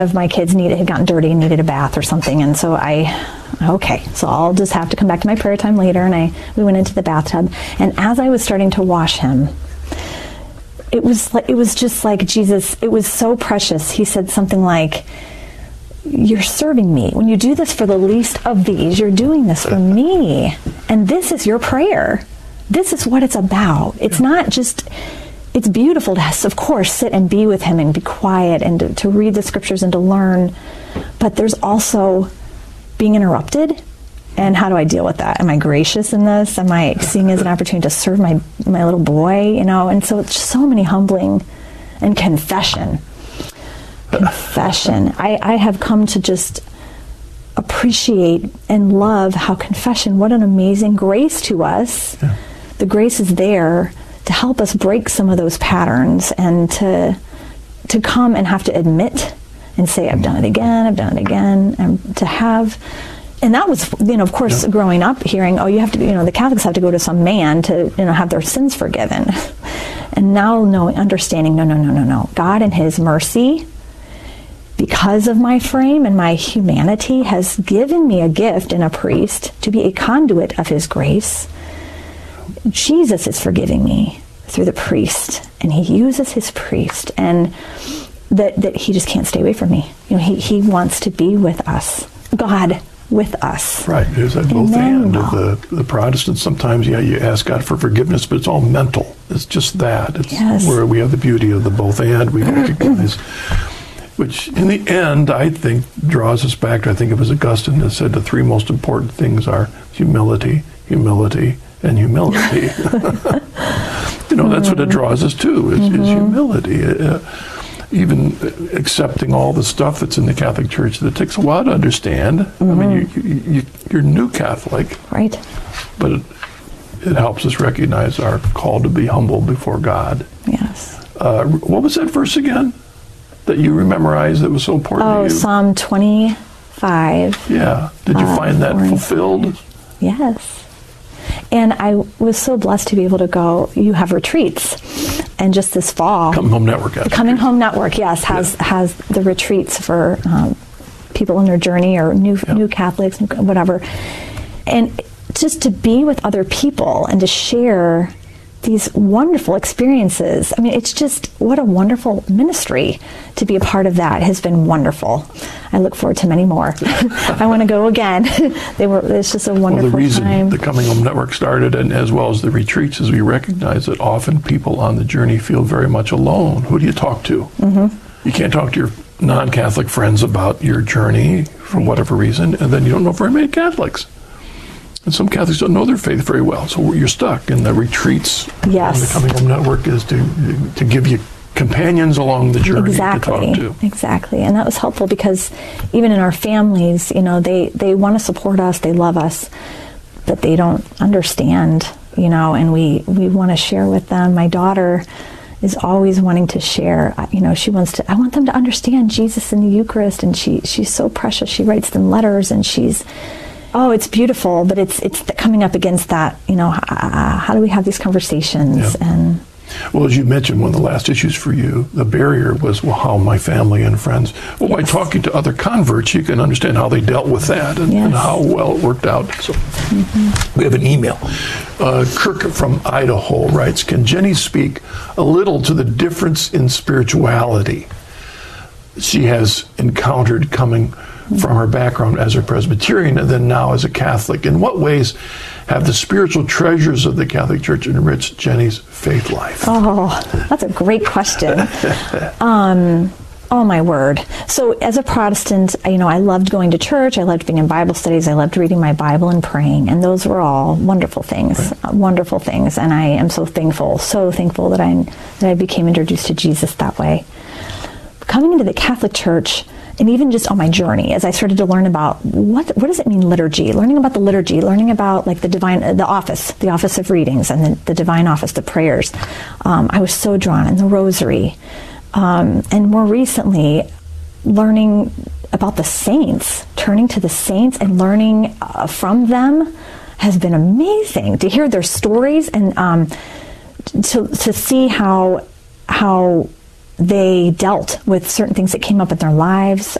of my kids had gotten dirty and needed a bath or something, and so so I'll just have to come back to my prayer time later, and we went into the bathtub, and as I was starting to wash him, it was just like Jesus, it was so precious. He said something like, "You're serving me. When you do this for the least of these, you're doing this for me. And this is your prayer. This is what it's about." It's not just, it's beautiful to, of course, sit and be with him and be quiet and to read the scriptures and to learn. But there's also being interrupted. And how do I deal with that? Am I gracious in this? Am I seeing it as an opportunity to serve my little boy? And so it's just so many humbling and confession. I have come to just appreciate and love how confession, what an amazing grace to us. Yeah. The grace is there to help us break some of those patterns and to come and have to admit and say, I've done it again, and to have. And that was, of course, growing up, hearing, you have to, the Catholics have to go to some man to, have their sins forgiven. And now understanding, no. God in his mercy, because of my frame and my humanity, has given me a gift in a priest to be a conduit of his grace. Jesus is forgiving me through the priest, and he uses his priest, and that he just can't stay away from me. He wants to be with us. God with us. Right. There's that both end of the Protestants. Sometimes, you ask God for forgiveness, but it's all mental. It's just that. It's where we have the beauty of the both and. We recognize, which in the end, I think, draws us back to, I think it was Augustine that said the three most important things are humility, humility, and humility. That's what it draws us to, is humility. Even accepting all the stuff that's in the Catholic Church that takes a while to understand. Mm-hmm. I mean, you're new Catholic. Right. But it helps us recognize our call to be humble before God. Yes. What was that verse again that you memorized that was so important to you? Psalm 25. Yeah. Did you find that fulfilled? Yes. And I was so blessed to be able to go. You have retreats, and just this fall, Coming Home Network. Coming Home Network, yes, has the retreats for people in their journey or new Catholics, whatever, and just to be with other people and to share these wonderful experiences. I mean, it's just, what a wonderful ministry to be a part of. That has been wonderful. I look forward to many more. I want to go again. It's just a wonderful the reason time. The Coming Home Network started, and as well as the retreats, is we recognize that often people on the journey feel very much alone. Who do you talk to? Mm-hmm. You can't talk to your non-Catholic friends about your journey for whatever reason, and then you don't know very many Catholics. And some Catholics don't know their faith very well, so you're stuck. And the retreats on the Coming Home Network is to give you companions along the journey to talk to. Exactly. And that was helpful because even in our families, they want to support us, they love us, but they don't understand, and we want to share with them. My daughter is always wanting to share. I want them to understand Jesus in the Eucharist, and she's so precious. She writes them letters, and it's beautiful, but it's coming up against that, how do we have these conversations? Yeah. Well, as you mentioned, one of the last issues for you, the barrier was, how my family and friends. Well, by talking to other converts, you can understand how they dealt with that and how well it worked out. So we have an email. Kirk from Idaho writes, can Jenny speak a little to the difference in spirituality she has encountered coming from her background as a Presbyterian and then now as a Catholic? In what ways have the spiritual treasures of the Catholic Church enriched Jenny's faith life? Oh, that's a great question. Oh, my word. So as a Protestant, I loved going to church. I loved being in Bible studies. I loved reading my Bible and praying. And those were all wonderful things, wonderful things. And I am so thankful that I became introduced to Jesus that way. Coming into the Catholic Church, and even just on my journey, as I started to learn about what does it mean, liturgy, learning about the liturgy, learning about like the office of readings, and the divine office, the prayers, I was so drawn, in the rosary, and more recently, learning about the saints, turning to the saints and learning from them has been amazing. To hear their stories and to see how they dealt with certain things that came up in their lives.